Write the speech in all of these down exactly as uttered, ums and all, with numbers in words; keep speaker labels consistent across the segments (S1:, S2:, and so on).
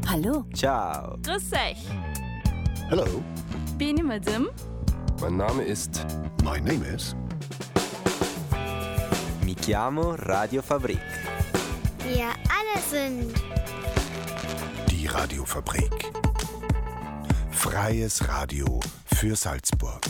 S1: Hallo.
S2: Ciao.
S3: Grüß euch.
S4: Hello.
S3: Bin ich mit dem?
S2: Mein Name ist...
S4: My name is...
S2: Mi chiamo Radio Fabrik.
S5: Wir alle sind...
S4: Die Radiofabrik. Freies Radio für Salzburg.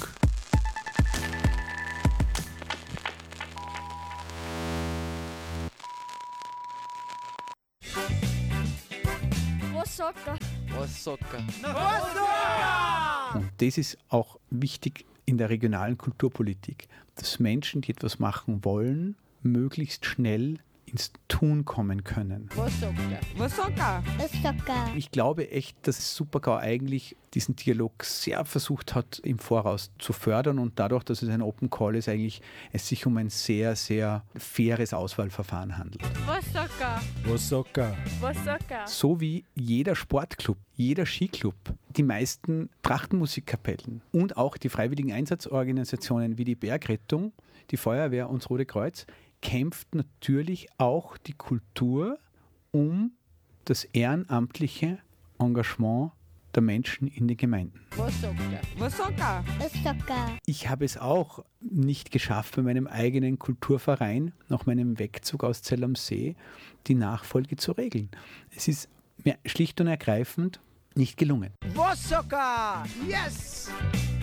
S5: Was sagt er?
S6: Was sagt er?
S7: Und das ist auch wichtig in der regionalen Kulturpolitik, dass Menschen, die etwas machen wollen, möglichst schnell ins Tun kommen können.
S6: Was sagt er?
S3: Was sagt er?
S5: Was sagt er?
S7: Ich glaube echt, dass Super-G A U eigentlich diesen Dialog sehr versucht hat, im Voraus zu fördern und dadurch, dass es ein Open Call ist, eigentlich es sich um ein sehr, sehr faires Auswahlverfahren handelt.
S3: Was sagt er?
S8: Was sagt er?
S3: Was sagt er?
S7: So wie jeder Sportclub, jeder Skiclub, die meisten Trachtenmusikkapellen und auch die freiwilligen Einsatzorganisationen wie die Bergrettung, die Feuerwehr und das Rote Kreuz kämpft natürlich auch die Kultur um das ehrenamtliche Engagement der Menschen in den Gemeinden.
S6: Was sagt er?
S3: Was sagt er?
S5: Was sagt er?
S7: Ich habe es auch nicht geschafft, bei meinem eigenen Kulturverein nach meinem Wegzug aus Zell am See die Nachfolge zu regeln. Es ist mir schlicht und ergreifend nicht gelungen.
S6: Was sagt er? Yes!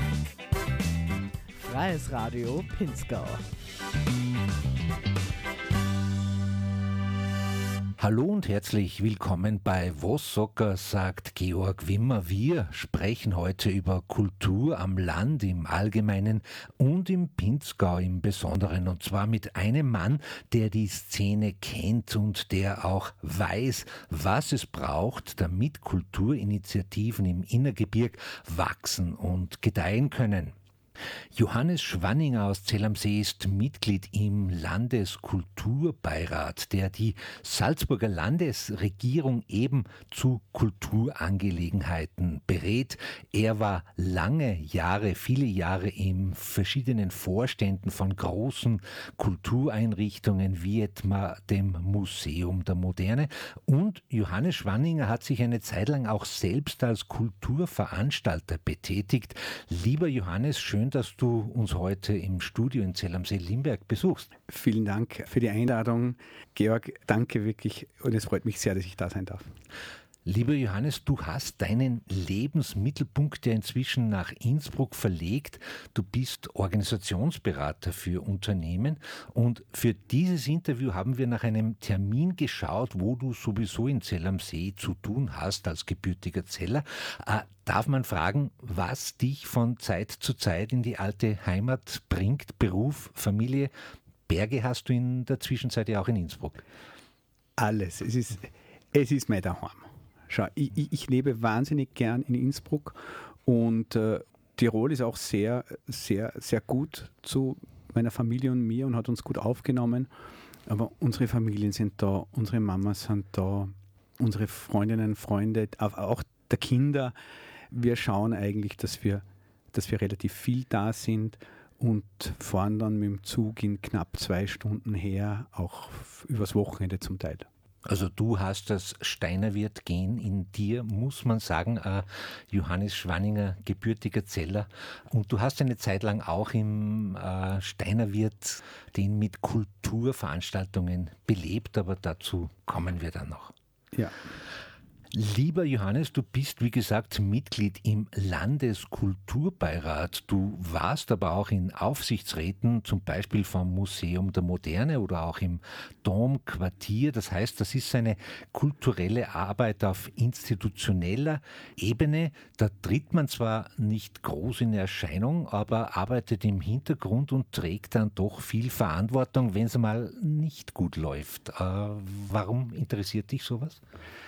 S6: Freies Radio Pinzgau.
S9: Hallo und herzlich willkommen bei Was Socker, sagt Georg Wimmer. Wir sprechen heute über Kultur am Land im Allgemeinen und im Pinzgau im Besonderen. Und zwar mit einem Mann, der die Szene kennt und der auch weiß, was es braucht, damit Kulturinitiativen im Innergebirg wachsen und gedeihen können. Johannes Schwanninger aus Zell am See ist Mitglied im Landeskulturbeirat, der die Salzburger Landesregierung eben zu Kulturangelegenheiten berät. Er war lange Jahre, viele Jahre in verschiedenen Vorständen von großen Kultureinrichtungen wie etwa dem Museum der Moderne. Und Johannes Schwanninger hat sich eine Zeit lang auch selbst als Kulturveranstalter betätigt. Lieber Johannes, schön, dass du uns heute im Studio in Zell am See-Limberg besuchst.
S7: Vielen Dank für die Einladung. Georg, danke wirklich und es freut mich sehr, dass ich da sein darf.
S9: Lieber Johannes, du hast deinen Lebensmittelpunkt ja inzwischen nach Innsbruck verlegt. Du bist Organisationsberater für Unternehmen und für dieses Interview haben wir nach einem Termin geschaut, wo du sowieso in Zell am See zu tun hast als gebürtiger Zeller. Äh, darf man fragen, was dich von Zeit zu Zeit in die alte Heimat bringt? Beruf, Familie, Berge hast du in der Zwischenzeit ja auch in Innsbruck.
S7: Alles. Es ist, es ist mein Daheim. Schau, ich, ich lebe wahnsinnig gern in Innsbruck und äh, Tirol ist auch sehr, sehr, sehr gut zu meiner Familie und mir und hat uns gut aufgenommen. Aber unsere Familien sind da, unsere Mamas sind da, unsere Freundinnen, Freunde, auch der Kinder. Wir schauen eigentlich, dass wir, dass wir relativ viel da sind und fahren dann mit dem Zug in knapp zwei Stunden her, auch übers Wochenende zum Teil.
S9: Also du hast das Steinerwirt-Gen in dir, muss man sagen, äh, Johannes Schwanninger, gebürtiger Zeller. Und du hast eine Zeit lang auch im äh, Steinerwirt den mit Kulturveranstaltungen belebt, aber dazu kommen wir dann noch.
S7: Ja.
S9: Lieber Johannes, du bist, wie gesagt, Mitglied im Landeskulturbeirat. Du warst aber auch in Aufsichtsräten, zum Beispiel vom Museum der Moderne oder auch im Domquartier. Das heißt, das ist eine kulturelle Arbeit auf institutioneller Ebene. Da tritt man zwar nicht groß in Erscheinung, aber arbeitet im Hintergrund und trägt dann doch viel Verantwortung, wenn es mal nicht gut läuft. Äh, warum interessiert dich sowas?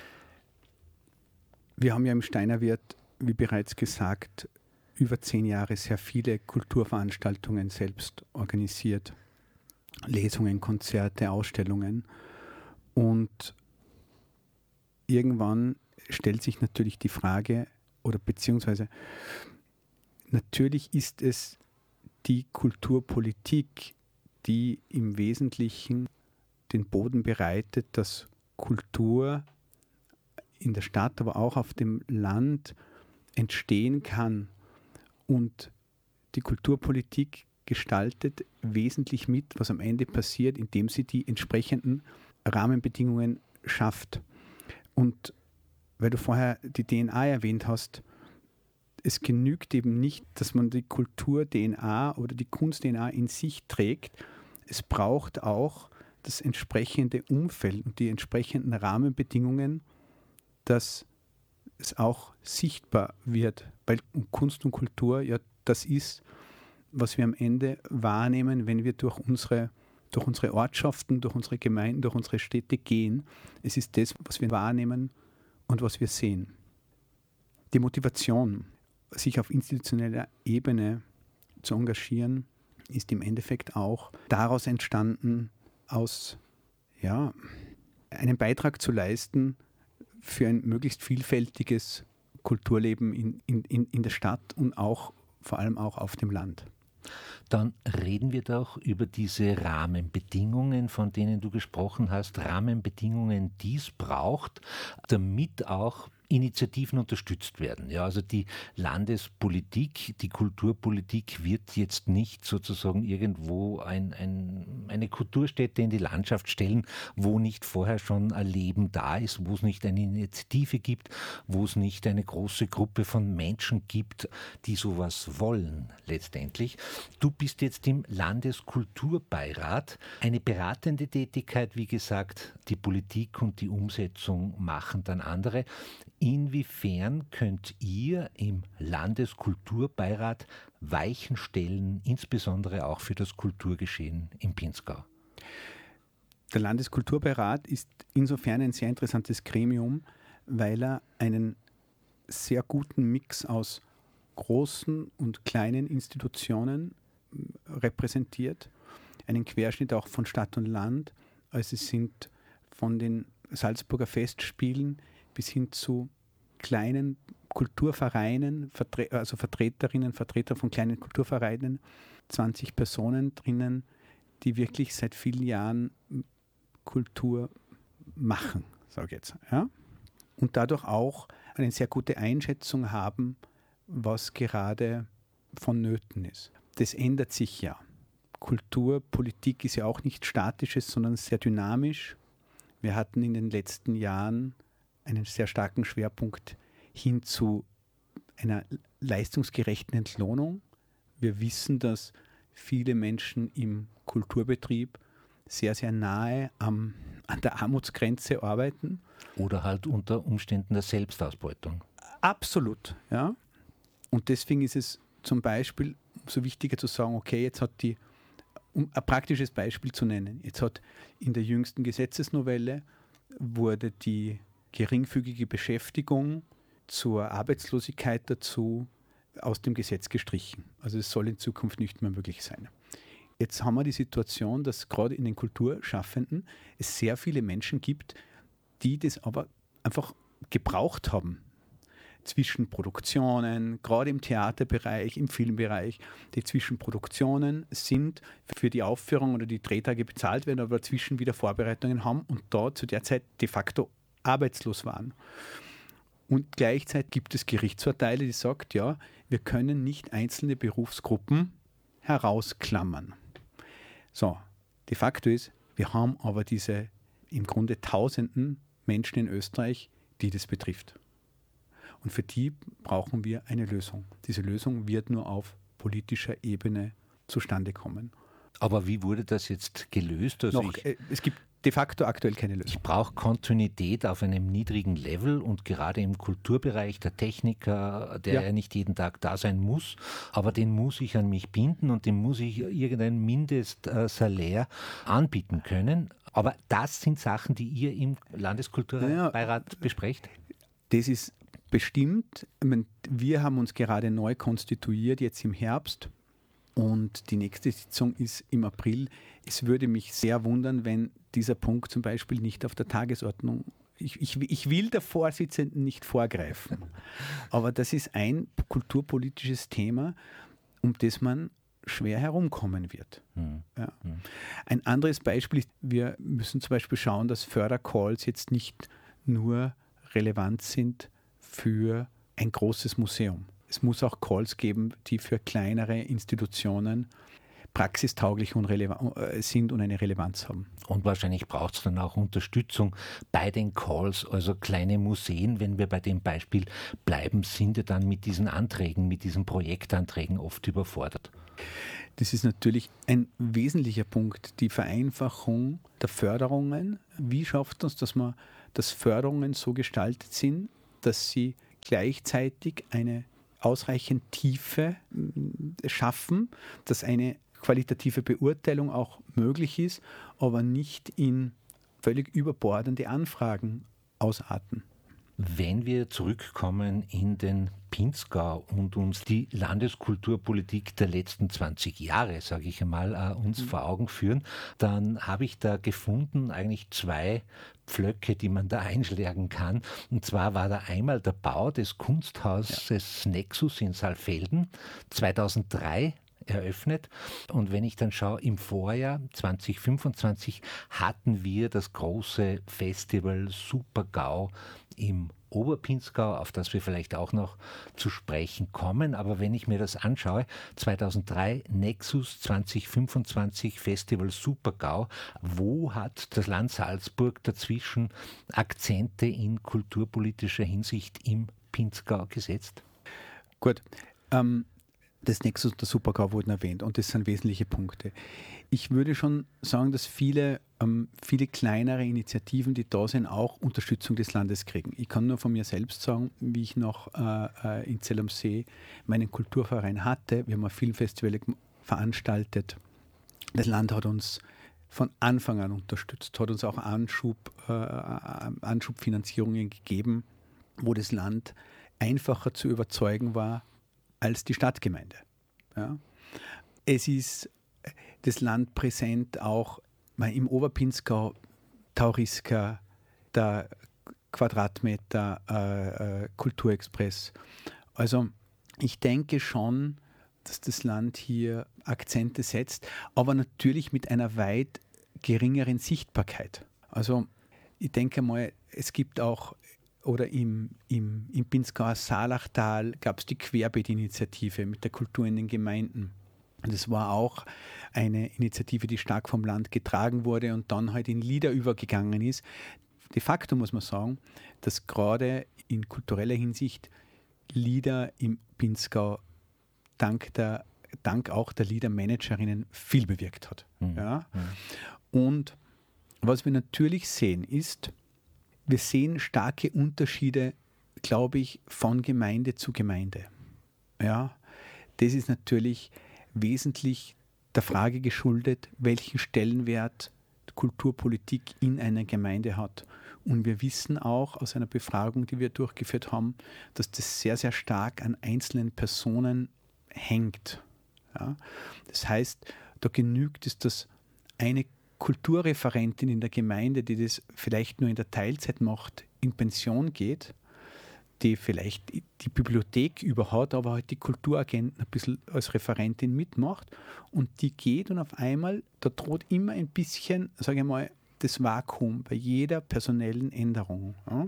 S7: Wir haben ja im Steinerwirt, wie bereits gesagt, über zehn Jahre sehr viele Kulturveranstaltungen selbst organisiert. Lesungen, Konzerte, Ausstellungen. Und irgendwann stellt sich natürlich die Frage, oder beziehungsweise natürlich ist es die Kulturpolitik, die im Wesentlichen den Boden bereitet, dass Kultur in der Stadt, aber auch auf dem Land entstehen kann. Und die Kulturpolitik gestaltet wesentlich mit, was am Ende passiert, indem sie die entsprechenden Rahmenbedingungen schafft. Und weil du vorher die D N A erwähnt hast, es genügt eben nicht, dass man die Kultur-D N A oder die Kunst-D N A in sich trägt. Es braucht auch das entsprechende Umfeld und die entsprechenden Rahmenbedingungen, dass es auch sichtbar wird. Weil Kunst und Kultur ja das ist, was wir am Ende wahrnehmen, wenn wir durch unsere, durch unsere Ortschaften, durch unsere Gemeinden, durch unsere Städte gehen. Es ist das, was wir wahrnehmen und was wir sehen. Die Motivation, sich auf institutioneller Ebene zu engagieren, ist im Endeffekt auch daraus entstanden, aus ja, einen Beitrag zu leisten für ein möglichst vielfältiges Kulturleben in, in, in der Stadt und auch vor allem auch auf dem Land.
S9: Dann reden wir doch über diese Rahmenbedingungen, von denen du gesprochen hast. Rahmenbedingungen, die es braucht, damit auch Initiativen unterstützt werden. Ja, also die Landespolitik, die Kulturpolitik wird jetzt nicht sozusagen irgendwo ein, ein, eine Kulturstätte in die Landschaft stellen, wo nicht vorher schon ein Leben da ist, wo es nicht eine Initiative gibt, wo es nicht eine große Gruppe von Menschen gibt, die sowas wollen letztendlich. Du bist jetzt im Landeskulturbeirat. Eine beratende Tätigkeit, wie gesagt, die Politik und die Umsetzung machen dann andere. Inwiefern könnt ihr im Landeskulturbeirat Weichen stellen, insbesondere auch für das Kulturgeschehen im Pinzgau?
S7: Der Landeskulturbeirat ist insofern ein sehr interessantes Gremium, weil er einen sehr guten Mix aus großen und kleinen Institutionen repräsentiert, einen Querschnitt auch von Stadt und Land. Also es sind von den Salzburger Festspielen bis hin zu kleinen Kulturvereinen, also Vertreterinnen, Vertreter von kleinen Kulturvereinen, zwanzig Personen drinnen, die wirklich seit vielen Jahren Kultur machen, sage ich jetzt. Ja? Und dadurch auch eine sehr gute Einschätzung haben, was gerade vonnöten ist. Das ändert sich ja. Kulturpolitik ist ja auch nichts Statisches, sondern sehr dynamisch. Wir hatten in den letzten Jahren einen sehr starken Schwerpunkt hin zu einer leistungsgerechten Entlohnung. Wir wissen, dass viele Menschen im Kulturbetrieb sehr, sehr nahe am, an der Armutsgrenze arbeiten.
S9: Oder halt unter Umständen der Selbstausbeutung.
S7: Absolut, ja. Und deswegen ist es zum Beispiel so wichtiger zu sagen, okay, jetzt hat die, um ein praktisches Beispiel zu nennen, jetzt hat in der jüngsten Gesetzesnovelle wurde die geringfügige Beschäftigung zur Arbeitslosigkeit dazu aus dem Gesetz gestrichen. Also es soll in Zukunft nicht mehr möglich sein. Jetzt haben wir die Situation, dass gerade in den Kulturschaffenden es sehr viele Menschen gibt, die das aber einfach gebraucht haben. Zwischen Produktionen, gerade im Theaterbereich, im Filmbereich, die Zwischenproduktionen sind für die Aufführung oder die Drehtage bezahlt werden, aber dazwischen wieder Vorbereitungen haben und da zu der Zeit de facto arbeitslos waren. Und gleichzeitig gibt es Gerichtsurteile, die sagen, ja, wir können nicht einzelne Berufsgruppen herausklammern. So, de facto ist, wir haben aber diese im Grunde tausenden Menschen in Österreich, die das betrifft. Und für die brauchen wir eine Lösung. Diese Lösung wird nur auf politischer Ebene zustande kommen.
S9: Aber wie wurde das jetzt gelöst? Also
S7: Noch,
S9: ich,
S7: äh, es gibt de facto aktuell keine Lösung.
S9: ich brauche Kontinuität auf einem niedrigen Level und gerade im Kulturbereich, der Techniker, der ja. ja nicht jeden Tag da sein muss, aber den muss ich an mich binden und dem muss ich irgendein Mindestsalär anbieten können. Aber das sind Sachen, die ihr im Landeskulturbeirat ja, besprecht?
S7: Das ist bestimmt. Ich meine, wir haben uns gerade neu konstituiert, jetzt im Herbst. Und die nächste Sitzung ist im April. Es würde mich sehr wundern, wenn dieser Punkt zum Beispiel nicht auf der Tagesordnung, ich, ich, ich will der Vorsitzenden nicht vorgreifen, aber das ist ein kulturpolitisches Thema, um das man schwer herumkommen wird. Hm. Ja. Hm. Ein anderes Beispiel ist, wir müssen zum Beispiel schauen, dass Fördercalls jetzt nicht nur relevant sind für ein großes Museum. Es muss auch Calls geben, die für kleinere Institutionen praxistauglich und releva- sind und eine Relevanz haben.
S9: Und wahrscheinlich braucht es dann auch Unterstützung bei den Calls, also kleine Museen, wenn wir bei dem Beispiel bleiben, sind ja dann mit diesen Anträgen, mit diesen Projektanträgen oft überfordert.
S7: Das ist natürlich ein wesentlicher Punkt, die Vereinfachung der Förderungen. Wie schafft uns, dass man, dass Förderungen so gestaltet sind, dass sie gleichzeitig eine ausreichend Tiefe schaffen, dass eine qualitative Beurteilung auch möglich ist, aber nicht in völlig überbordende Anfragen ausarten.
S9: Wenn wir zurückkommen in den Pinzgau und uns die Landeskulturpolitik der letzten zwanzig Jahre, sage ich einmal, äh, uns mhm. vor Augen führen, dann habe ich da gefunden eigentlich zwei Pflöcke, die man da einschlagen kann. Und zwar war da einmal der Bau des Kunsthauses ja. Nexus in Saalfelden zweitausenddrei eröffnet. Und wenn ich dann schaue, im Vorjahr zwanzig fünfundzwanzig hatten wir das große Festival Super-GAU im Oberpinzgau, auf das wir vielleicht auch noch zu sprechen kommen. Aber wenn ich mir das anschaue, zweitausenddrei Nexus, zwanzig fünfundzwanzig Festival Super-GAU, wo hat das Land Salzburg dazwischen Akzente in kulturpolitischer Hinsicht im Pinzgau gesetzt?
S7: Gut, ähm, das Nexus und der Super-GAU wurden erwähnt und das sind wesentliche Punkte. Ich würde schon sagen, dass viele, ähm, viele kleinere Initiativen, die da sind, auch Unterstützung des Landes kriegen. Ich kann nur von mir selbst sagen, wie ich noch äh, in Zell am See meinen Kulturverein hatte. Wir haben ein Filmfestival veranstaltet. Das Land hat uns von Anfang an unterstützt, hat uns auch Anschub, äh, Anschubfinanzierungen gegeben, wo das Land einfacher zu überzeugen war als die Stadtgemeinde. Ja. Es ist das Land präsent auch im Oberpinzgau, Tauriska, der Quadratmeter äh, äh, Kulturexpress. Also ich denke schon, dass das Land hier Akzente setzt, aber natürlich mit einer weit geringeren Sichtbarkeit. Also ich denke mal, es gibt auch oder im, im, im Pinzgauer Saalachtal gab es die Querbeet-Initiative mit der Kultur in den Gemeinden. Und das war auch eine Initiative, die stark vom Land getragen wurde und dann halt in Lieder übergegangen ist. De facto muss man sagen, dass gerade in kultureller Hinsicht Lieder im Pinzgau dank, der, dank auch der Liedermanagerinnen viel bewirkt hat. Mhm. Ja? Mhm. Und was wir natürlich sehen ist, wir sehen starke Unterschiede, glaube ich, von Gemeinde zu Gemeinde. Ja, das ist natürlich wesentlich der Frage geschuldet, welchen Stellenwert Kulturpolitik in einer Gemeinde hat. Und wir wissen auch aus einer Befragung, die wir durchgeführt haben, dass das sehr, sehr stark an einzelnen Personen hängt. Ja, das heißt, da genügt es, dass eine Kulturreferentin in der Gemeinde, die das vielleicht nur in der Teilzeit macht, in Pension geht, die vielleicht die Bibliothek über hat, aber halt die Kulturagenten ein bisschen als Referentin mitmacht und die geht und auf einmal, da droht immer ein bisschen, sage ich mal, das Vakuum bei jeder personellen Änderung. Ja?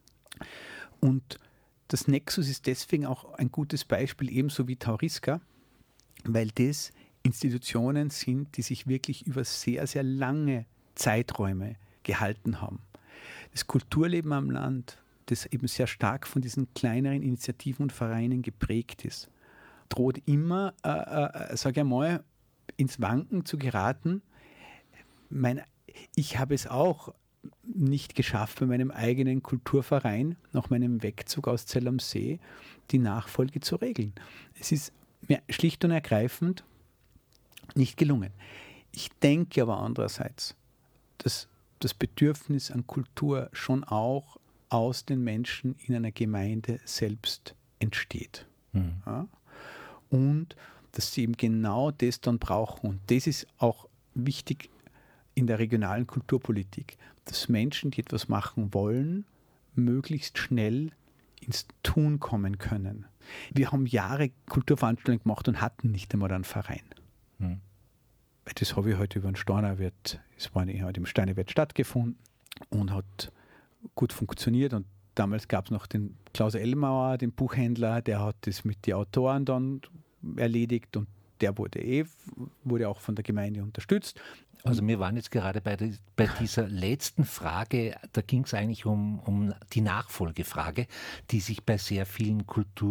S7: Und das Nexus ist deswegen auch ein gutes Beispiel, ebenso wie Tauriska, weil das Institutionen sind, die sich wirklich über sehr, sehr lange Zeiträume gehalten haben. Das Kulturleben am Land, das eben sehr stark von diesen kleineren Initiativen und Vereinen geprägt ist, droht immer, äh, äh, sage ich mal, ins Wanken zu geraten. Mein, ich habe es auch nicht geschafft, bei meinem eigenen Kulturverein, nach meinem Wegzug aus Zell am See, die Nachfolge zu regeln. Es ist mir schlicht und ergreifend nicht gelungen. Ich denke aber andererseits, dass das Bedürfnis an Kultur schon auch aus den Menschen in einer Gemeinde selbst entsteht. Mhm. Ja? Und dass sie eben genau das dann brauchen. Und das ist auch wichtig in der regionalen Kulturpolitik, dass Menschen, die etwas machen wollen, möglichst schnell ins Tun kommen können. Wir haben Jahre Kulturveranstaltungen gemacht und hatten nicht einmal einen Verein. Hm. Das habe ich heute über den Steinerwirt, es war halt im Steinerwirt stattgefunden und hat gut funktioniert und damals gab es noch den Klaus Ellmauer, den Buchhändler, der hat das mit den Autoren dann erledigt und der wurde eh, wurde auch von der Gemeinde unterstützt.
S9: Also wir waren jetzt gerade bei, die, bei dieser letzten Frage, da ging es eigentlich um, um die Nachfolgefrage, die sich bei sehr vielen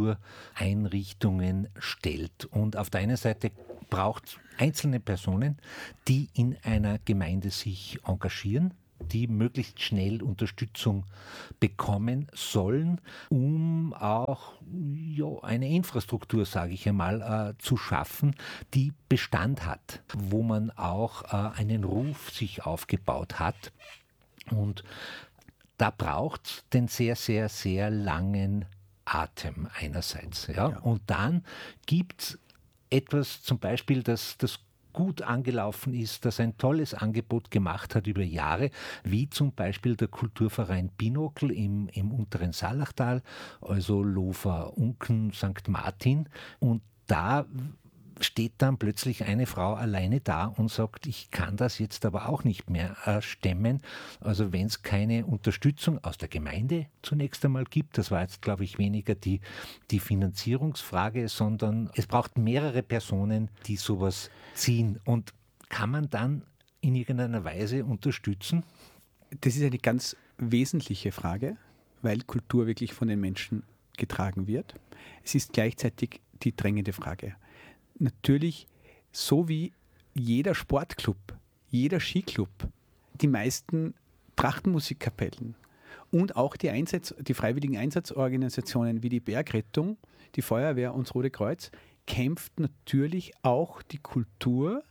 S9: Kultureinrichtungen stellt. Und auf der einen Seite braucht es einzelne Personen, die in einer Gemeinde sich engagieren, die möglichst schnell Unterstützung bekommen sollen, um auch ja, eine Infrastruktur, sage ich einmal, äh, zu schaffen, die Bestand hat, wo man auch äh, einen Ruf sich aufgebaut hat. Und da braucht es den sehr, sehr, sehr langen Atem einerseits. Ja?
S7: Ja.
S9: Und dann gibt es etwas, zum Beispiel, das, das gut angelaufen ist, das ein tolles Angebot gemacht hat über Jahre, wie zum Beispiel der Kulturverein Binokel im, im unteren Saalachtal, also Lofer, Unken, Sankt Martin. Und da steht dann plötzlich eine Frau alleine da und sagt, ich kann das jetzt aber auch nicht mehr äh, stemmen. Also wenn es keine Unterstützung aus der Gemeinde zunächst einmal gibt, das war jetzt, glaube ich, weniger die, die Finanzierungsfrage, sondern es braucht mehrere Personen, die sowas ziehen. Und kann man dann in irgendeiner Weise unterstützen?
S7: Das ist eine ganz wesentliche Frage, weil Kultur wirklich von den Menschen getragen wird. Es ist gleichzeitig die drängende Frage. Natürlich, so wie jeder Sportclub, jeder Skiclub, die meisten Trachtenmusikkapellen und auch die, Einsatz, die freiwilligen Einsatzorganisationen wie die Bergrettung, die Feuerwehr und das Rote Kreuz, kämpft natürlich auch die Kultur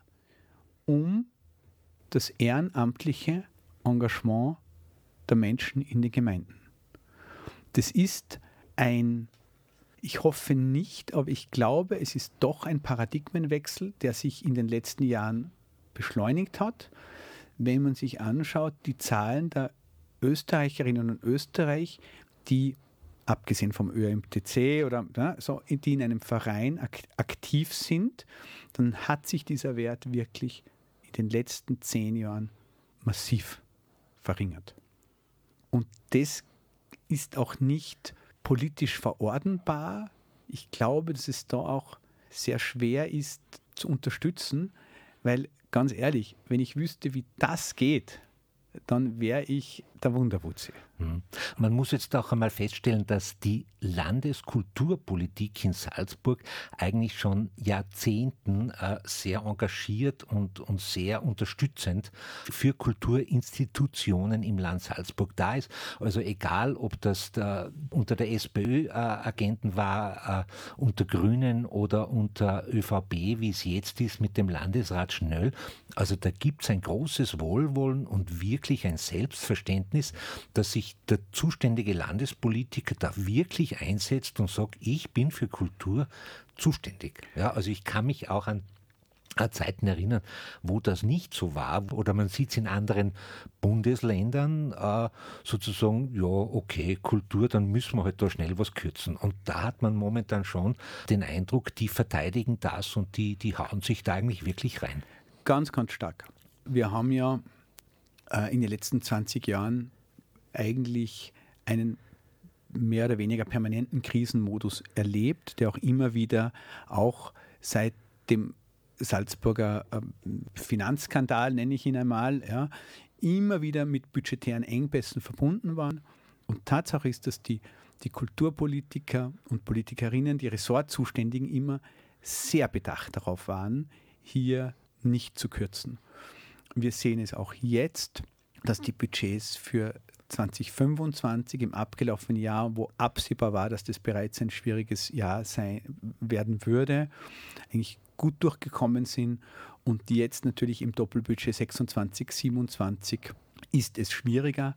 S7: um das ehrenamtliche Engagement der Menschen in den Gemeinden. Das ist ein Ich hoffe nicht, aber ich glaube, es ist doch ein Paradigmenwechsel, der sich in den letzten Jahren beschleunigt hat. Wenn man sich anschaut, die Zahlen der Österreicherinnen und Österreicher, die, abgesehen vom Ö M T C, oder, ja, so, die in einem Verein ak- aktiv sind, dann hat sich dieser Wert wirklich in den letzten zehn Jahren massiv verringert. Und das ist auch nicht politisch verordnbar. Ich glaube, dass es da auch sehr schwer ist zu unterstützen, weil ganz ehrlich, wenn ich wüsste, wie das geht, dann wäre ich der Wunderwutzi.
S9: Mhm. Man muss jetzt auch einmal feststellen, dass die Landeskulturpolitik in Salzburg eigentlich schon Jahrzehnten äh, sehr engagiert und, und sehr unterstützend für Kulturinstitutionen im Land Salzburg da ist. Also egal, ob das der, unter der SPÖ-Agenten äh, war, äh, unter Grünen oder unter ÖVP, wie es jetzt ist mit dem Landesrat Schnöll. Also da gibt es ein großes Wohlwollen und wirklich ein Selbstverständnis, dass sich der zuständige Landespolitiker da wirklich einsetzt und sagt, ich bin für Kultur zuständig. Ja, also ich kann mich auch an Zeiten erinnern, wo das nicht so war, oder man sieht es in anderen Bundesländern äh, sozusagen, ja, okay, Kultur, dann müssen wir halt da schnell was kürzen. Und da hat man momentan schon den Eindruck, die verteidigen das und die, die hauen sich da eigentlich wirklich rein.
S7: Ganz, ganz stark. Wir haben ja äh, in den letzten zwanzig Jahren eigentlich einen mehr oder weniger permanenten Krisenmodus erlebt, der auch immer wieder auch seit dem Salzburger äh, Finanzskandal, nenne ich ihn einmal, ja, immer wieder mit budgetären Engpässen verbunden waren. Und Tatsache ist, dass die, die Kulturpolitiker und Politikerinnen, die Ressortzuständigen immer sehr bedacht darauf waren, hier nicht zu kürzen. Wir sehen es auch jetzt, dass die Budgets für zwanzig fünfundzwanzig im abgelaufenen Jahr, wo absehbar war, dass das bereits ein schwieriges Jahr sein werden würde, eigentlich gut durchgekommen sind. Und jetzt natürlich im Doppelbudget sechsundzwanzig, siebenundzwanzig ist es schwieriger,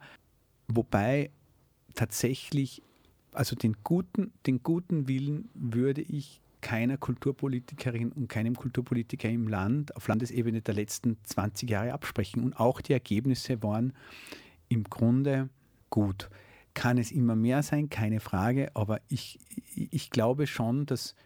S7: wobei tatsächlich, also den guten, den guten Willen würde ich keiner Kulturpolitikerin und keinem Kulturpolitiker im Land auf Landesebene der letzten zwanzig Jahre absprechen. Und auch die Ergebnisse waren im Grunde gut. Kann es immer mehr sein? Keine Frage. Aber ich, ich glaube schon, dass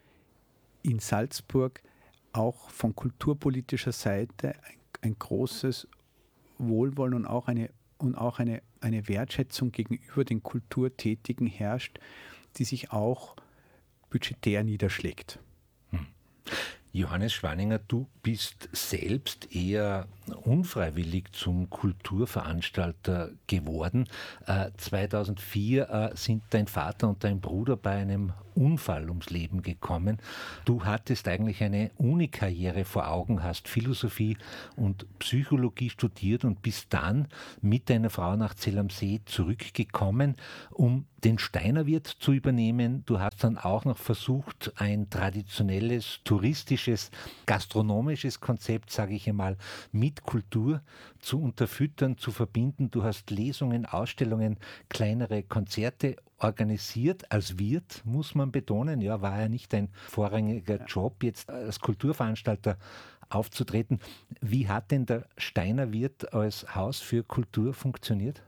S7: in Salzburg auch von kulturpolitischer Seite ein, ein großes Wohlwollen und auch eine, und auch eine eine Wertschätzung gegenüber den Kulturtätigen herrscht, die sich auch budgetär niederschlägt.
S9: Johannes Schwaninger, du bist selbst eher unfreiwillig zum Kulturveranstalter geworden. Äh, zweitausendvier äh, sind dein Vater und dein Bruder bei einem Unfall ums Leben gekommen. Du hattest eigentlich eine Unikarriere vor Augen, hast Philosophie und Psychologie studiert und bist dann mit deiner Frau nach Zell am See zurückgekommen, um den Steinerwirt zu übernehmen. Du hast dann auch noch versucht, ein traditionelles, touristisches, gastronomisches Konzept, sage ich einmal, mit Kultur zu unterfüttern, zu verbinden. Du hast Lesungen, Ausstellungen, kleinere Konzerte organisiert. Als Wirt, muss man betonen, ja, war ja nicht ein vorrangiger Job, jetzt als Kulturveranstalter aufzutreten. Wie hat denn der Steinerwirt als Haus für Kultur funktioniert?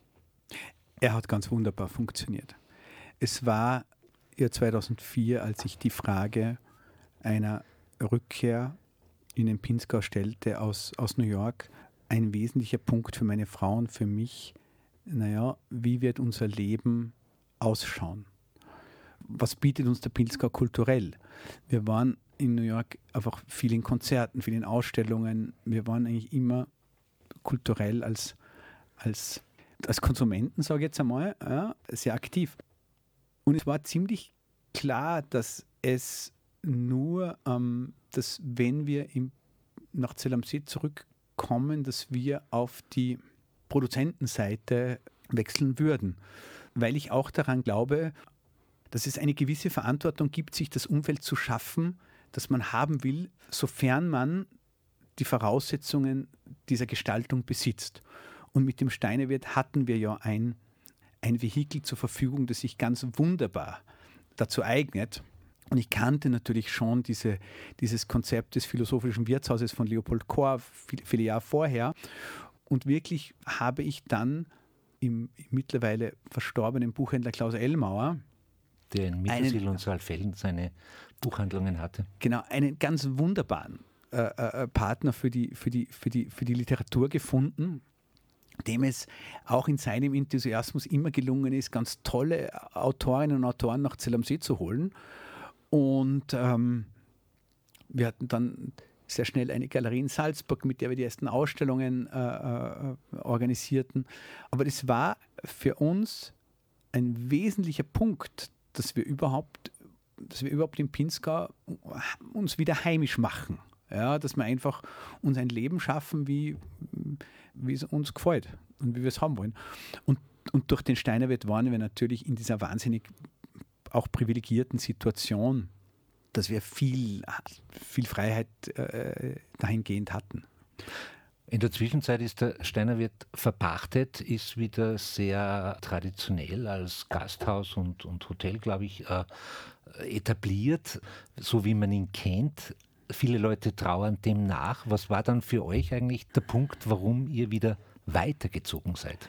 S7: Er hat ganz wunderbar funktioniert. Es war ja zweitausendvier, als ich die Frage einer Rückkehr in den Pinzgau stellte aus, aus New York, ein wesentlicher Punkt für meine Frau und für mich, naja, wie wird unser Leben ausschauen? Was bietet uns der Pinzgau kulturell? Wir waren in New York einfach viel in Konzerten, viel in Ausstellungen. Wir waren eigentlich immer kulturell als, als als Konsumenten, sage ich jetzt einmal, ja, sehr aktiv. Und es war ziemlich klar, dass es nur, ähm, dass wenn wir im, nach Zell am See zurückkommen, dass wir auf die Produzentenseite wechseln würden. Weil ich auch daran glaube, dass es eine gewisse Verantwortung gibt, sich das Umfeld zu schaffen, das man haben will, sofern man die Voraussetzungen dieser Gestaltung besitzt. Und mit dem Steinerwirt hatten wir ja ein, ein Vehikel zur Verfügung, das sich ganz wunderbar dazu eignet. Und ich kannte natürlich schon diese, dieses Konzept des philosophischen Wirtshauses von Leopold Kohr viele, viele Jahre vorher. Und wirklich habe ich dann im, im mittlerweile verstorbenen Buchhändler Klaus Ellmauer,
S9: der in Mittersill und Saalfelden seine Buchhandlungen hatte.
S7: Genau, einen ganz wunderbaren äh, äh, Partner für die, für, die, für, die, für die Literatur gefunden, dem es auch in seinem Enthusiasmus immer gelungen ist, ganz tolle Autorinnen und Autoren nach Zell am See zu holen. Und ähm, wir hatten dann sehr schnell eine Galerie in Salzburg, mit der wir die ersten Ausstellungen äh, äh, organisierten. Aber das war für uns ein wesentlicher Punkt, dass wir überhaupt, dass wir überhaupt im Pinzgau uns wieder heimisch machen. Ja, dass wir einfach uns ein Leben schaffen, wie, wie es uns gefällt und wie wir es haben wollen. Und, und durch den Steinerwirt waren wir natürlich in dieser wahnsinnig auch privilegierten Situation, dass wir viel, viel Freiheit äh, dahingehend hatten.
S9: In der Zwischenzeit ist der Steinerwirt verpachtet, ist wieder sehr traditionell als Gasthaus und, und Hotel, glaube ich, äh, etabliert, so wie man ihn kennt. Viele Leute trauern dem nach. Was war dann für euch eigentlich der Punkt, warum ihr wieder weitergezogen seid?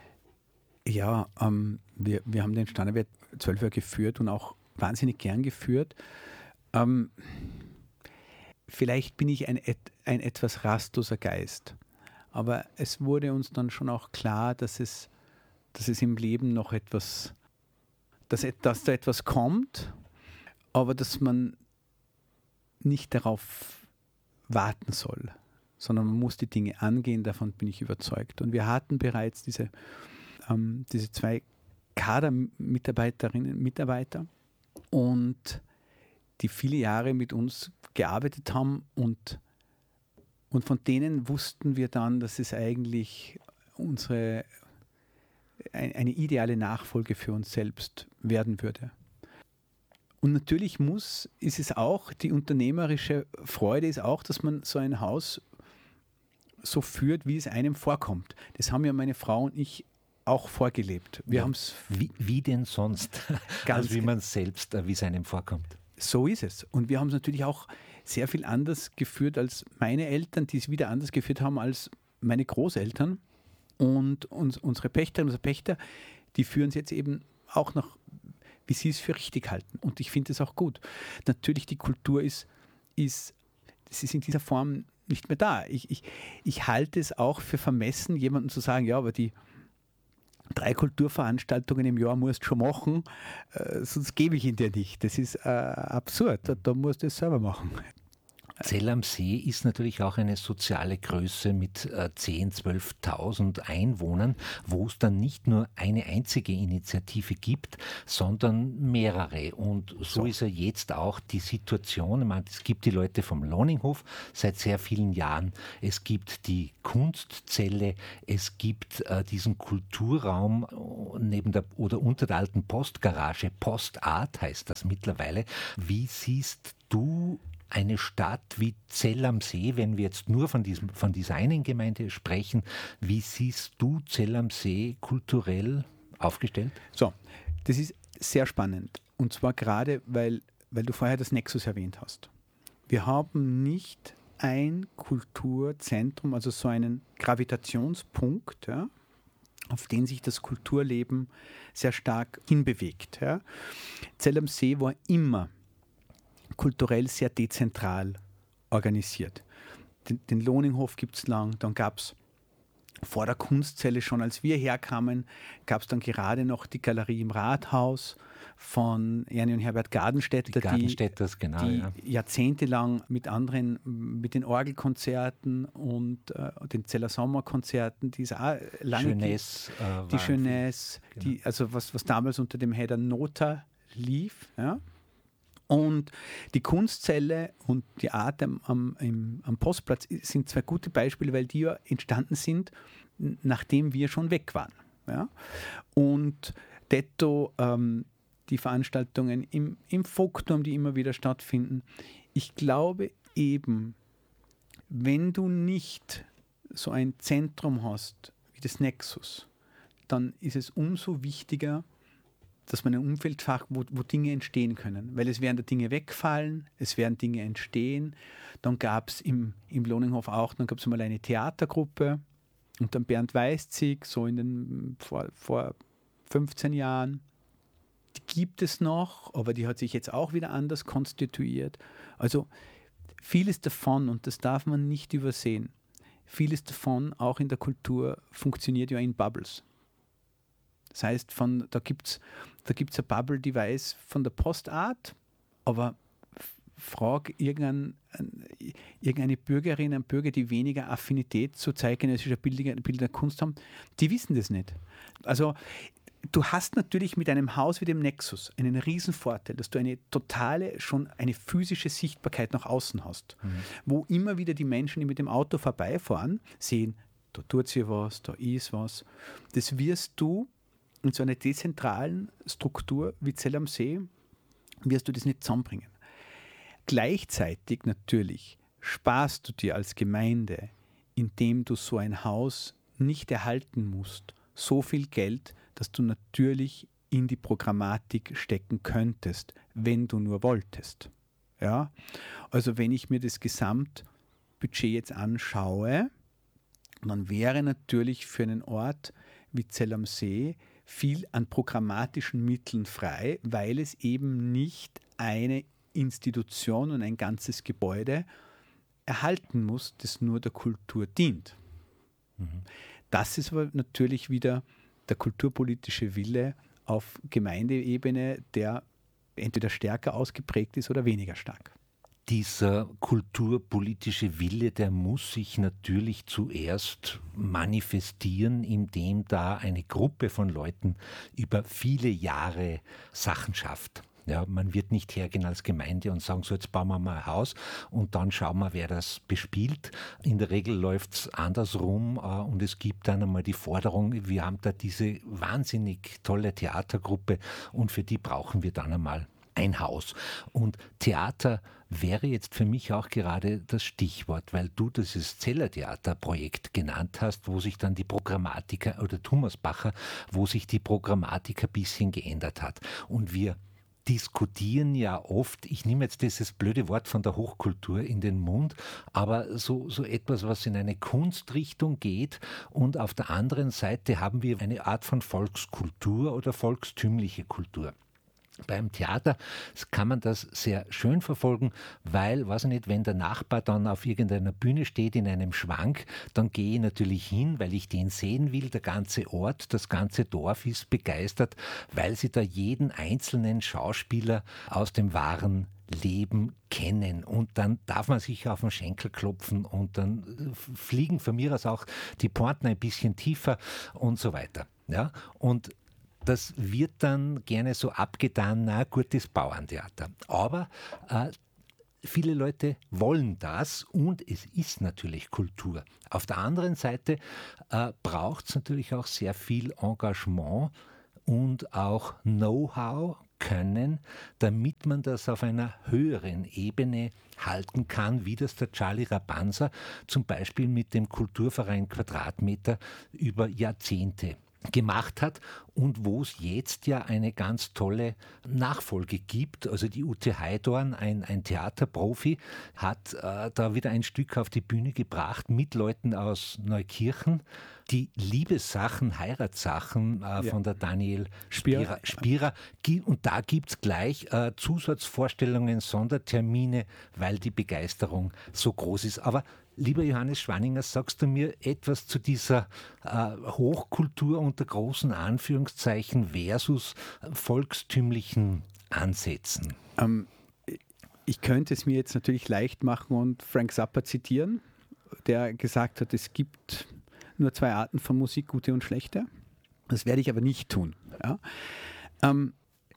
S7: Ja, ähm, wir, wir haben den Steinerwirt zwölf Jahre geführt und auch wahnsinnig gern geführt. Ähm, vielleicht bin ich ein, ein etwas rastloser Geist, aber es wurde uns dann schon auch klar, dass es, dass es im Leben noch etwas, dass, dass da etwas kommt, aber dass man nicht darauf warten soll, sondern man muss die Dinge angehen, davon bin ich überzeugt. Und wir hatten bereits diese, ähm, diese zwei Kadermitarbeiterinnen und Mitarbeiter und die viele Jahre mit uns gearbeitet haben und, und von denen wussten wir dann, dass es eigentlich unsere, ein, eine ideale Nachfolge für uns selbst werden würde. Und natürlich muss, ist es auch, die unternehmerische Freude ist auch, dass man so ein Haus so führt, wie es einem vorkommt. Das haben ja meine Frau und ich auch vorgelebt. Wir
S9: ja,
S7: haben's
S9: wie, wie denn sonst, als wie man selbst, wie es einem vorkommt.
S7: So ist es. Und wir haben es natürlich auch sehr viel anders geführt als meine Eltern, die es wieder anders geführt haben als meine Großeltern. Und uns, unsere Pächter, unsere Pächter, die führen es jetzt eben auch noch, wie sie es für richtig halten. Und ich finde es auch gut. Natürlich, die Kultur ist, ist, das ist in dieser Form nicht mehr da. Ich, ich, ich halte es auch für vermessen, jemandem zu sagen, ja, aber die, drei Kulturveranstaltungen im Jahr musst du schon machen, äh, sonst gebe ich ihn dir nicht. Das ist äh, absurd, da, da musst du es selber machen.
S9: Zell am See ist natürlich auch eine soziale Größe mit äh, zehntausend, zwölftausend Einwohnern, wo es dann nicht nur eine einzige Initiative gibt, sondern mehrere. Und so, so. ist ja jetzt auch die Situation. Ich meine, es gibt die Leute vom Loninghof seit sehr vielen Jahren. Es gibt die Kunstzelle, es gibt äh, diesen Kulturraum neben der oder unter der alten Postgarage. Postart heißt das mittlerweile. Wie siehst du eine Stadt wie Zell am See, wenn wir jetzt nur von, diesem, von dieser einen Gemeinde sprechen, wie siehst du Zell am See kulturell aufgestellt?
S7: So, das ist sehr spannend. Und zwar gerade, weil, weil du vorher das Nexus erwähnt hast. Wir haben nicht ein Kulturzentrum, also so einen Gravitationspunkt, ja, auf den sich das Kulturleben sehr stark hinbewegt. Ja. Zell am See war immer kulturell sehr dezentral organisiert. Den, den Loninghof gibt es lang, dann gab es vor der Kunstzelle schon, als wir herkamen, gab es dann gerade noch die Galerie im Rathaus von Ernie und Herbert Gardenstädter,
S9: die, Gardenstädters, genau,
S7: die
S9: ja.
S7: jahrzehntelang mit anderen, mit den Orgelkonzerten und äh, den Zeller Sommerkonzerten, die auch lange
S9: Jeunesse, äh,
S7: die Jeunesse,
S9: genau.
S7: die, also was, was damals unter dem Header Nota lief, ja. Und die Kunstzelle und die Art am, am, im, am Postplatz sind zwei gute Beispiele, weil die ja entstanden sind, nachdem wir schon weg waren. Ja? Und detto ähm, die Veranstaltungen im, im Folkturm, die immer wieder stattfinden. Ich glaube eben, wenn du nicht so ein Zentrum hast wie das Nexus, dann ist es umso wichtiger, dass man ein Umfeld hat, wo, wo Dinge entstehen können. Weil es werden da Dinge wegfallen, es werden Dinge entstehen. Dann gab es im, im Loninghof auch, dann gab es mal eine Theatergruppe und dann Bernd Weißzig, so in den, vor, vor fünfzehn Jahren. Die gibt es noch, aber die hat sich jetzt auch wieder anders konstituiert. Also vieles davon, und das darf man nicht übersehen, vieles davon, auch in der Kultur, funktioniert ja in Bubbles. Das heißt, von, da gibt es da gibt's eine Bubble, die weiß von der Postart, aber frag irgendein, irgendeine Bürgerin, einen Bürger, die weniger Affinität zu zeitgenössischer Bilder, Bilder Kunst haben, die wissen das nicht. Also du hast natürlich mit einem Haus wie dem Nexus einen riesen Vorteil, dass du eine totale, schon eine physische Sichtbarkeit nach außen hast, mhm. wo immer wieder die Menschen, die mit dem Auto vorbeifahren, sehen, da tut sich was, da ist was. Das wirst du in so einer dezentralen Struktur wie Zell am See, wirst du das nicht zusammenbringen. Gleichzeitig natürlich sparst du dir als Gemeinde, indem du so ein Haus nicht erhalten musst, so viel Geld, dass du natürlich in die Programmatik stecken könntest, wenn du nur wolltest. Ja? Also wenn ich mir das Gesamtbudget jetzt anschaue, dann wäre natürlich für einen Ort wie Zell am See viel an programmatischen Mitteln frei, weil es eben nicht eine Institution und ein ganzes Gebäude erhalten muss, das nur der Kultur dient. Mhm. Das ist aber natürlich wieder der kulturpolitische Wille auf Gemeindeebene, der entweder stärker ausgeprägt ist oder weniger stark.
S9: Dieser kulturpolitische Wille, der muss sich natürlich zuerst manifestieren, indem da eine Gruppe von Leuten über viele Jahre Sachen schafft. Ja, man wird nicht hergehen als Gemeinde und sagen, so jetzt bauen wir mal ein Haus und dann schauen wir, wer das bespielt. In der Regel läuft es andersrum äh, und es gibt dann einmal die Forderung, wir haben da diese wahnsinnig tolle Theatergruppe und für die brauchen wir dann einmal ein Haus. Und Theater wäre jetzt für mich auch gerade das Stichwort, weil du dieses Zeller Theaterprojekt genannt hast, wo sich dann die Programmatik, oder Thomas Bacher, wo sich die Programmatik ein bisschen geändert hat. Und wir diskutieren ja oft, ich nehme jetzt dieses blöde Wort von der Hochkultur in den Mund, aber so, so etwas, was in eine Kunstrichtung geht, und auf der anderen Seite haben wir eine Art von Volkskultur oder volkstümliche Kultur. Beim Theater kann man das sehr schön verfolgen, weil, weiß ich nicht, wenn der Nachbar dann auf irgendeiner Bühne steht in einem Schwank, dann gehe ich natürlich hin, weil ich den sehen will. Der ganze Ort, das ganze Dorf ist begeistert, weil sie da jeden einzelnen Schauspieler aus dem wahren Leben kennen. Und dann darf man sich auf den Schenkel klopfen und dann fliegen von mir aus auch die Pointen ein bisschen tiefer und so weiter. Ja? Und das wird dann gerne so abgetan, na gutes Bauerntheater. Aber äh, viele Leute wollen das und es ist natürlich Kultur. Auf der anderen Seite äh, braucht es natürlich auch sehr viel Engagement und auch Know-how, Können, damit man das auf einer höheren Ebene halten kann, wie das der Charlie Rapanza zum Beispiel mit dem Kulturverein Quadratmeter über Jahrzehnte gemacht hat und wo es jetzt ja eine ganz tolle Nachfolge gibt. Also die Ute Heidorn, ein, ein Theaterprofi, hat äh, da wieder ein Stück auf die Bühne gebracht mit Leuten aus Neukirchen. Die Liebessachen, Heiratssachen äh, ja. von der Daniel Spierer. Spierer. Und da gibt es gleich äh, Zusatzvorstellungen, Sondertermine, weil die Begeisterung so groß ist. Aber lieber Johannes Schwanninger, sagst du mir etwas zu dieser äh, Hochkultur unter großen Anführungszeichen versus volkstümlichen Ansätzen?
S7: Ähm, ich könnte es mir jetzt natürlich leicht machen und Frank Zappa zitieren, der gesagt hat, es gibt nur zwei Arten von Musik, gute und schlechte. Das werde ich aber nicht tun. Ja? Ähm,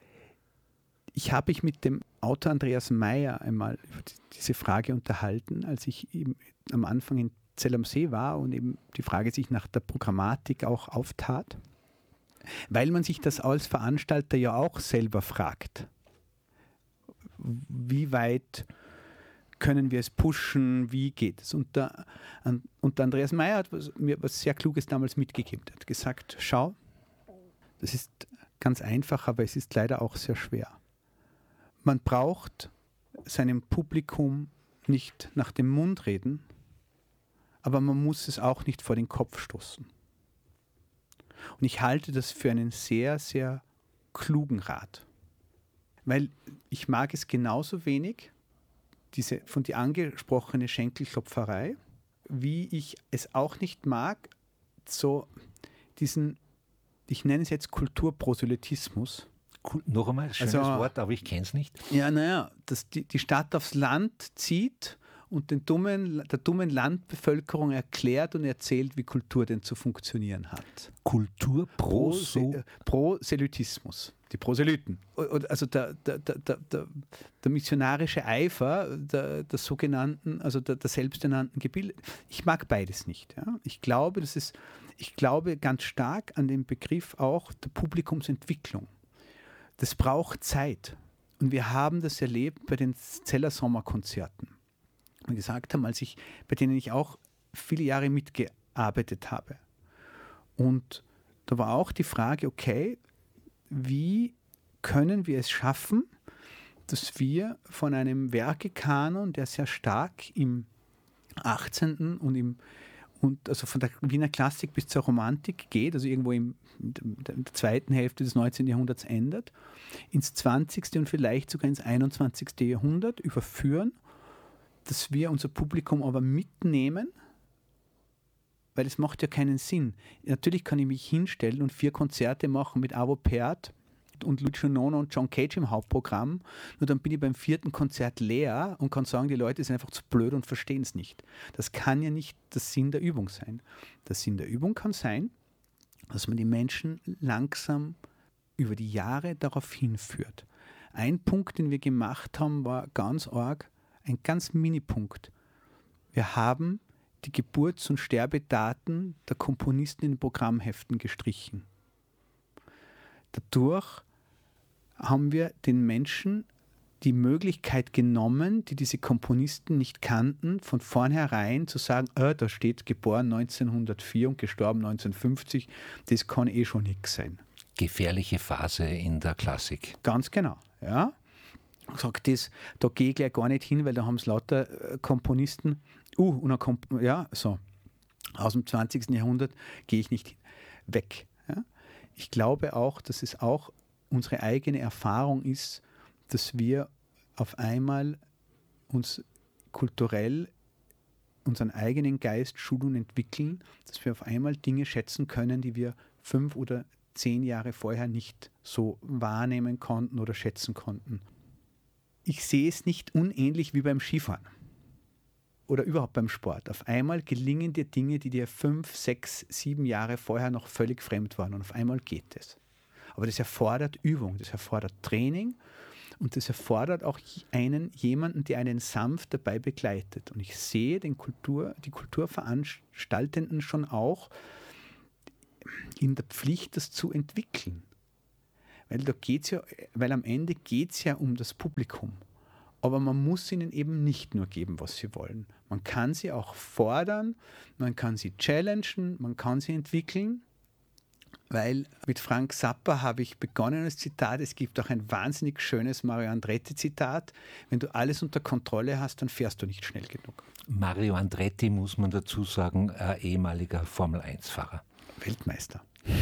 S7: ich habe mich mit dem Autor Andreas Meier einmal über diese Frage unterhalten, als ich ihm am Anfang in Zell am See war und eben die Frage sich nach der Programmatik auch auftat, weil man sich das als Veranstalter ja auch selber fragt. Wie weit können wir es pushen, wie geht es? Und der, und der Andreas Meier hat was, mir was sehr Kluges damals mitgegeben. Er hat gesagt, schau, das ist ganz einfach, aber es ist leider auch sehr schwer. Man braucht seinem Publikum nicht nach dem Mund reden, aber man muss es auch nicht vor den Kopf stoßen. Und ich halte das für einen sehr, sehr klugen Rat. Weil ich mag es genauso wenig, diese von dir angesprochene Schenkelklopferei, wie ich es auch nicht mag, so diesen, ich nenne es jetzt Kulturproselytismus.
S9: Cool. Noch einmal, schönes also, Wort, aber ich kenne es nicht.
S7: Ja, naja, dass die, die Stadt aufs Land zieht und den dummen, der dummen Landbevölkerung erklärt und erzählt, wie Kultur denn zu funktionieren hat.
S9: Kulturproselytismus.
S7: Proselytismus. Die Proselyten. Also der, der, der, der, der missionarische Eifer der, der sogenannten, also der, der selbsternannten Gebilde. Ich mag beides nicht. Ja. Ich glaube, das ist, ich glaube ganz stark an den Begriff auch der Publikumsentwicklung. Das braucht Zeit. Und wir haben das erlebt bei den Zeller Sommerkonzerten. Wir gesagt haben, als ich, bei denen ich auch viele Jahre mitgearbeitet habe. Und da war auch die Frage, okay, wie können wir es schaffen, dass wir von einem Werkekanon, der sehr stark im achtzehnten und im und also von der Wiener Klassik bis zur Romantik geht, also irgendwo im, in der zweiten Hälfte des neunzehnten Jahrhunderts ändert, ins zwanzigste und vielleicht sogar ins einundzwanzigste Jahrhundert überführen, dass wir unser Publikum aber mitnehmen, weil es macht ja keinen Sinn. Natürlich kann ich mich hinstellen und vier Konzerte machen mit Avo Pärt und Lucio Nono und John Cage im Hauptprogramm, nur dann bin ich beim vierten Konzert leer und kann sagen, die Leute sind einfach zu blöd und verstehen es nicht. Das kann ja nicht der Sinn der Übung sein. Der Sinn der Übung kann sein, dass man die Menschen langsam über die Jahre darauf hinführt. Ein Punkt, den wir gemacht haben, war ganz arg, ein ganz Mini-Punkt. Wir haben die Geburts- und Sterbedaten der Komponisten in den Programmheften gestrichen. Dadurch haben wir den Menschen die Möglichkeit genommen, die diese Komponisten nicht kannten, von vornherein zu sagen, äh, da steht geboren neunzehnhundertvier und gestorben neunzehnhundertfünfzig, das kann eh schon nichts sein.
S9: Gefährliche Phase in der Klassik.
S7: Ganz genau, ja. Ich sage das, da gehe ich gleich gar nicht hin, weil da haben es lauter Komponisten, uh, und ein Komp- ja, so, aus dem zwanzigsten Jahrhundert gehe ich nicht weg. Ja. Ich glaube auch, dass es auch unsere eigene Erfahrung ist, dass wir auf einmal uns kulturell unseren eigenen Geist schulen und entwickeln, dass wir auf einmal Dinge schätzen können, die wir fünf oder zehn Jahre vorher nicht so wahrnehmen konnten oder schätzen konnten. Ich sehe es nicht unähnlich wie beim Skifahren oder überhaupt beim Sport. Auf einmal gelingen dir Dinge, die dir fünf, sechs, sieben Jahre vorher noch völlig fremd waren und auf einmal geht es. Aber das erfordert Übung, das erfordert Training und das erfordert auch einen, jemanden, der einen sanft dabei begleitet. Und ich sehe den Kultur, die Kulturveranstaltenden schon auch in der Pflicht, das zu entwickeln. Weil, da geht's ja, weil am Ende geht es ja um das Publikum. Aber man muss ihnen eben nicht nur geben, was sie wollen. Man kann sie auch fordern, man kann sie challengen, man kann sie entwickeln. Weil mit Frank Zappa habe ich begonnen als Zitat, es gibt auch ein wahnsinnig schönes Mario Andretti-Zitat, wenn du alles unter Kontrolle hast, dann fährst du nicht schnell genug.
S9: Mario Andretti, muss man dazu sagen, äh, ehemaliger Formel eins Fahrer.
S7: Weltmeister.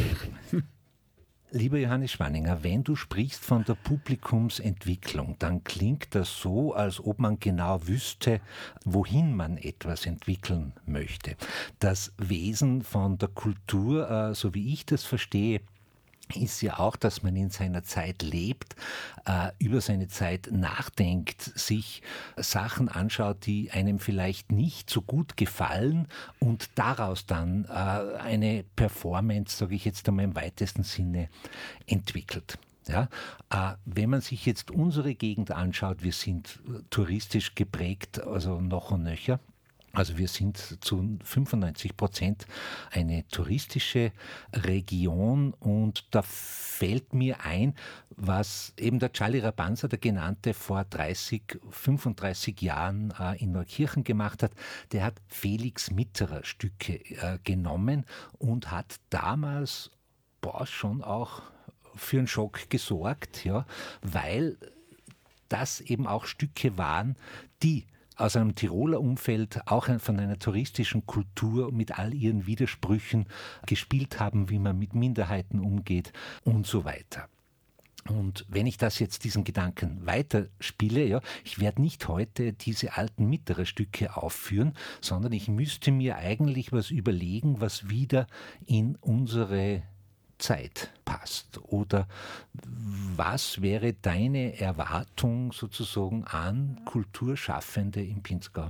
S9: Lieber Johannes Schwanninger, wenn du sprichst von der Publikumsentwicklung, dann klingt das so, als ob man genau wüsste, wohin man etwas entwickeln möchte. Das Wesen von der Kultur, äh, so wie ich das verstehe, ist ja auch, dass man in seiner Zeit lebt, äh, über seine Zeit nachdenkt, sich Sachen anschaut, die einem vielleicht nicht so gut gefallen und daraus dann äh, eine Performance, sage ich jetzt einmal im weitesten Sinne, entwickelt. Ja, äh, wenn man sich jetzt unsere Gegend anschaut, wir sind touristisch geprägt, also noch und nöcher. Also wir sind zu fünfundneunzig Prozent eine touristische Region und da fällt mir ein, was eben der Charlie Rabanza, der genannte, vor dreißig, fünfunddreißig Jahren äh, in Neukirchen gemacht hat. Der hat Felix Mitterer Stücke äh, genommen und hat damals boah, schon auch für einen Schock gesorgt, ja, weil das eben auch Stücke waren, die aus einem Tiroler Umfeld, auch von einer touristischen Kultur mit all ihren Widersprüchen gespielt haben, wie man mit Minderheiten umgeht und so weiter. Und wenn ich das jetzt, diesen Gedanken weiterspiele, ja, ich werde nicht heute diese alten Mitterer Stücke aufführen, sondern ich müsste mir eigentlich was überlegen, was wieder in unsere Zeit passt. Oder was wäre deine Erwartung sozusagen an Kulturschaffende im Pinzgau?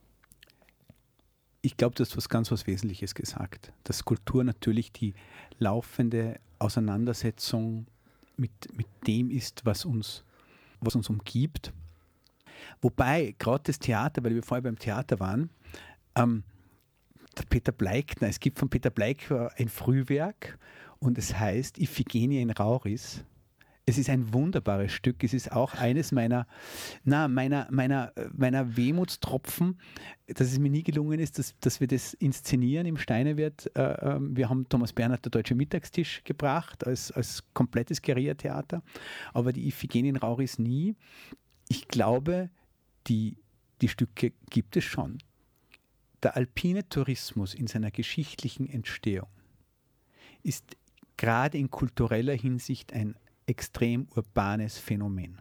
S7: Ich glaube, du hast was ganz was Wesentliches gesagt, dass Kultur natürlich die laufende Auseinandersetzung mit, mit dem ist, was uns, was uns umgibt. Wobei, gerade das Theater, weil wir vorher beim Theater waren, ähm, der Peter Bleikner, es gibt von Peter Bleikner ein Frühwerk und es heißt Iphigenie in Rauris. Es ist ein wunderbares Stück. Es ist auch eines meiner, na, meiner, meiner, meiner Wehmutstropfen, dass es mir nie gelungen ist, dass, dass wir das inszenieren im Steinewirt. Wir haben Thomas Bernhard der Deutsche Mittagstisch gebracht als, als komplettes Guerillatheater, aber die Iphigenie in Rauris nie. Ich glaube, die, die Stücke gibt es schon. Der alpine Tourismus in seiner geschichtlichen Entstehung ist gerade in kultureller Hinsicht ein extrem urbanes Phänomen.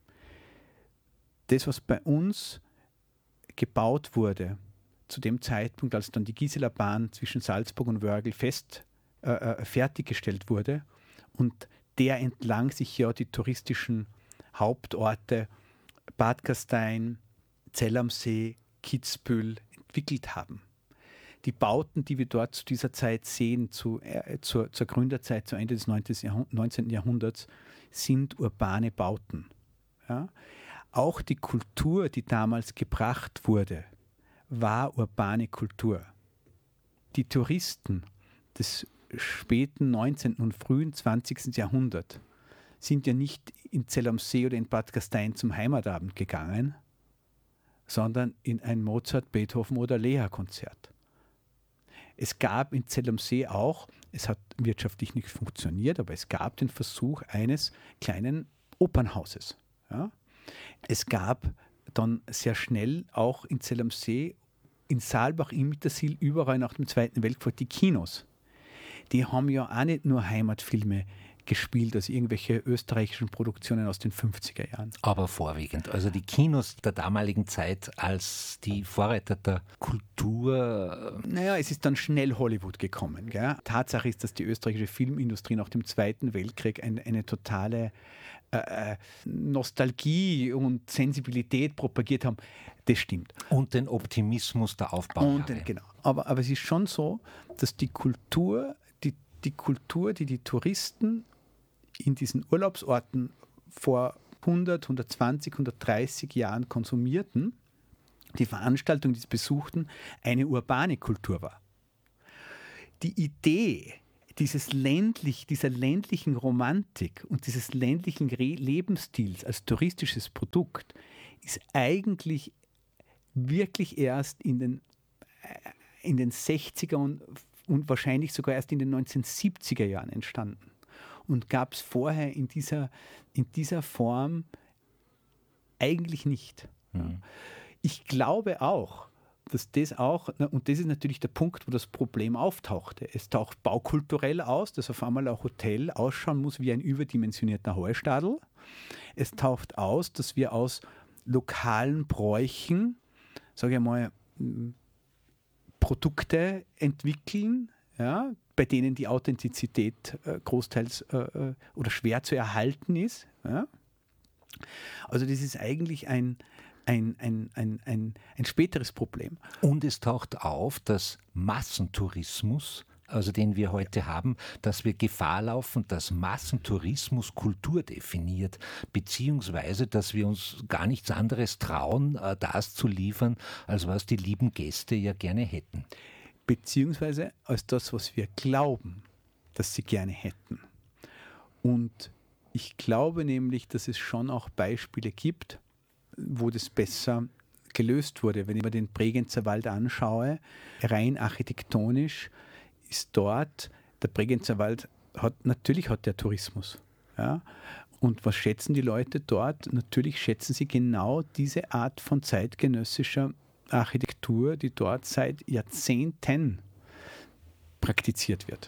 S7: Das, was bei uns gebaut wurde, zu dem Zeitpunkt, als dann die Giseler Bahn zwischen Salzburg und Wörgl fest äh, fertiggestellt wurde und der entlang sich ja die touristischen Hauptorte Bad Gastein, Zell am See, Kitzbühel entwickelt haben. Die Bauten, die wir dort zu dieser Zeit sehen, zu, äh, zur, zur Gründerzeit, zu Ende des neunzehnten Jahrhunderts, sind urbane Bauten. Ja? Auch die Kultur, die damals gebracht wurde, war urbane Kultur. Die Touristen des späten neunzehnten und frühen zwanzigsten Jahrhunderts sind ja nicht in Zell am See oder in Bad Gastein zum Heimatabend gegangen, sondern in ein Mozart-, Beethoven- oder Lehrer-Konzert. Es gab in Zell am See auch, es hat wirtschaftlich nicht funktioniert, aber es gab den Versuch eines kleinen Opernhauses. Ja? Es gab dann sehr schnell auch in Zell am See, in Saalbach, im Mittersill, überall nach dem Zweiten Weltkrieg die Kinos. Die haben ja auch nicht nur Heimatfilme gespielt als irgendwelche österreichischen Produktionen aus den fünfziger Jahren.
S9: Aber vorwiegend. Also die Kinos der damaligen Zeit als die Vorreiter der Kultur.
S7: Naja, es ist dann schnell Hollywood gekommen. Gell? Tatsache ist, dass die österreichische Filmindustrie nach dem Zweiten Weltkrieg ein, eine totale äh, Nostalgie und Sensibilität propagiert haben. Das stimmt.
S9: Und den Optimismus der Aufbaujahre.
S7: Und, den- genau. Aber, aber es ist schon so, dass die Kultur, die, die Kultur, die die Touristen in diesen Urlaubsorten vor hundert, hundertzwanzig, hundertdreißig Jahren konsumierten, die Veranstaltung, die sie besuchten, eine urbane Kultur war. Die Idee dieses ländlich, dieser ländlichen Romantik und dieses ländlichen Re- Lebensstils als touristisches Produkt ist eigentlich wirklich erst in den, in den sechziger und, und wahrscheinlich sogar erst in den neunzehnhundertsiebziger Jahren entstanden. Und gab es vorher in dieser, in dieser Form eigentlich nicht.
S9: Mhm.
S7: Ich glaube auch, dass das auch, na, und das ist natürlich der Punkt, wo das Problem auftauchte. Es taucht baukulturell aus, dass auf einmal ein Hotel ausschauen muss wie ein überdimensionierter Heustadel. Es taucht aus, dass wir aus lokalen Bräuchen, sage ich mal, m, Produkte entwickeln, ja, bei denen die Authentizität äh, großteils äh, oder schwer zu erhalten ist. Ja. Also das ist eigentlich ein, ein, ein, ein, ein, ein späteres Problem.
S9: Und es taucht auf, dass Massentourismus, also den wir heute haben, dass wir Gefahr laufen, dass Massentourismus Kultur definiert, beziehungsweise dass wir uns gar nichts anderes trauen, äh, das zu liefern, als was die lieben Gäste ja gerne hätten.
S7: Beziehungsweise als das, was wir glauben, dass sie gerne hätten. Und ich glaube nämlich, dass es schon auch Beispiele gibt, wo das besser gelöst wurde. Wenn ich mir den Bregenzer Wald anschaue, rein architektonisch ist dort, der Bregenzer Wald hat, natürlich hat der Tourismus. Ja? Und was schätzen die Leute dort? Natürlich schätzen sie genau diese Art von zeitgenössischer Architektur, die dort seit Jahrzehnten praktiziert wird.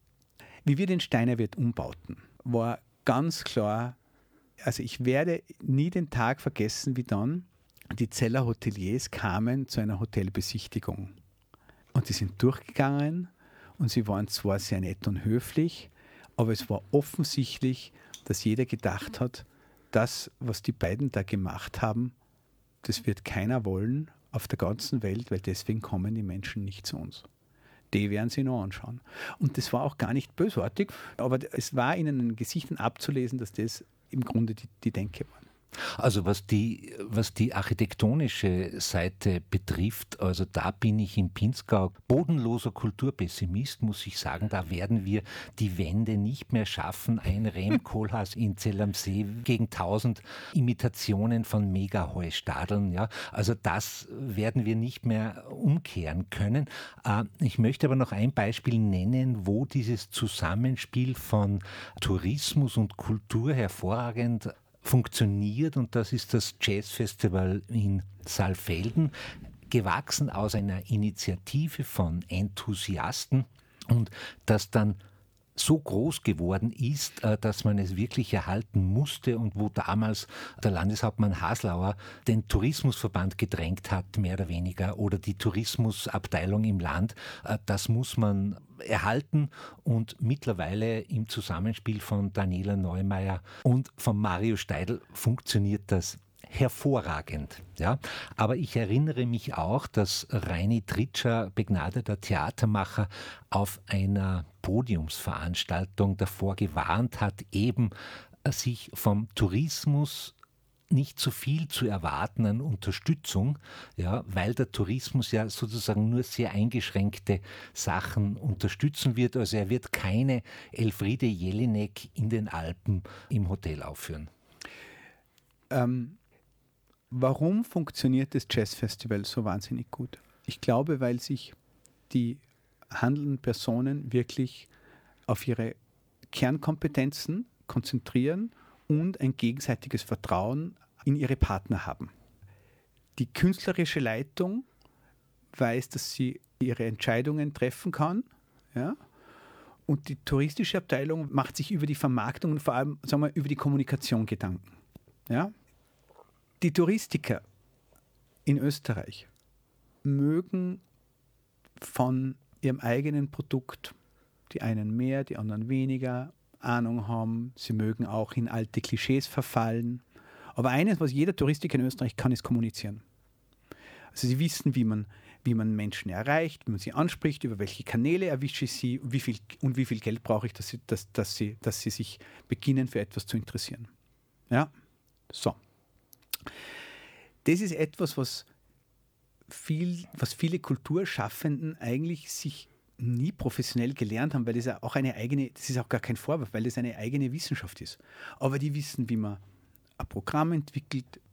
S7: Wie wir den Steinerwirt umbauten, war ganz klar, also ich werde nie den Tag vergessen, wie dann die Zeller Hoteliers kamen zu einer Hotelbesichtigung. Und die sind durchgegangen und sie waren zwar sehr nett und höflich, aber es war offensichtlich, dass jeder gedacht hat, das, was die beiden da gemacht haben, das wird keiner wollen auf der ganzen Welt, weil deswegen kommen die Menschen nicht zu uns. Die werden sie noch anschauen. Und das war auch gar nicht bösartig, aber es war ihnen in den Gesichtern abzulesen, dass das im Grunde die, die Denke war.
S9: Also was die, was die architektonische Seite betrifft, also da bin ich im Pinzgau bodenloser Kulturpessimist, muss ich sagen, da werden wir die Wände nicht mehr schaffen. Ein Rehm-Kohlhaas in Zell am See gegen tausend Imitationen von Mega-Heustadeln. Ja. Also das werden wir nicht mehr umkehren können. Ich möchte aber noch ein Beispiel nennen, wo dieses Zusammenspiel von Tourismus und Kultur hervorragend funktioniert, und das ist das Jazzfestival in Saalfelden, gewachsen aus einer Initiative von Enthusiasten und das dann so groß geworden ist, dass man es wirklich erhalten musste und wo damals der Landeshauptmann Haslauer den Tourismusverband gedrängt hat, mehr oder weniger, oder die Tourismusabteilung im Land. Das muss man erhalten und mittlerweile im Zusammenspiel von Daniela Neumeier und von Mario Steidl funktioniert das hervorragend. Ja? Aber ich erinnere mich auch, dass Reini Tritscher, begnadeter Theatermacher, auf einer Podiumsveranstaltung davor gewarnt hat, eben sich vom Tourismus nicht zu viel zu erwarten an Unterstützung, ja, weil der Tourismus ja sozusagen nur sehr eingeschränkte Sachen unterstützen wird. Also er wird keine Elfriede Jelinek in den Alpen im Hotel aufführen.
S7: Ähm, warum funktioniert das Jazzfestival so wahnsinnig gut? Ich glaube, weil sich die handelnden Personen wirklich auf ihre Kernkompetenzen konzentrieren und ein gegenseitiges Vertrauen in ihre Partner haben. Die künstlerische Leitung weiß, dass sie ihre Entscheidungen treffen kann, ja, und die touristische Abteilung macht sich über die Vermarktung und vor allem sagen wir, über die Kommunikation Gedanken. Ja? Die Touristiker in Österreich mögen von ihrem eigenen Produkt, die einen mehr, die anderen weniger, Ahnung haben. Sie mögen auch in alte Klischees verfallen. Aber eines, was jeder Touristiker in Österreich kann, ist kommunizieren. Also sie wissen, wie man, wie man Menschen erreicht, wie man sie anspricht, über welche Kanäle erwische ich sie und wie viel, und wie viel Geld brauche ich, dass sie, dass, dass, sie, dass sie sich beginnen, für etwas zu interessieren. Ja, so. Das ist etwas, was, viel, was viele Kulturschaffenden eigentlich sich nie professionell gelernt haben, weil das ja auch eine eigene, das ist auch gar kein Vorwurf, weil das eine eigene Wissenschaft ist. Aber die wissen, wie man ein Programm entwickelt,